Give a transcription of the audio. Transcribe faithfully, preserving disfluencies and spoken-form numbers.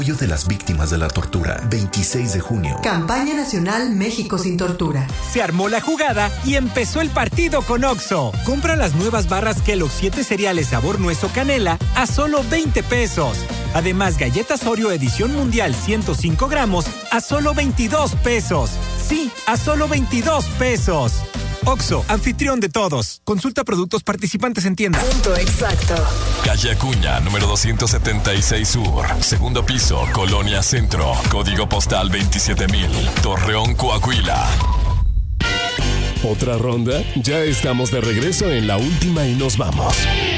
Apoyo de las víctimas de la tortura, veintiséis de junio. Campaña Nacional México sin Tortura. Se armó la jugada y empezó el partido con Oxxo. Compra las nuevas barras Kellogg's siete cereales sabor nuez o canela a solo veinte pesos. Además, galletas Oreo edición mundial ciento cinco gramos a solo veintidós pesos. Sí, a solo veintidós pesos. Oxxo, anfitrión de todos. Consulta productos participantes en tienda. Punto exacto. Calle Acuña, número doscientos setenta y seis Sur. Segundo piso, Colonia Centro. Código postal veintisiete mil. Torreón, Coahuila. ¿Otra ronda? Ya estamos de regreso en la última y nos vamos.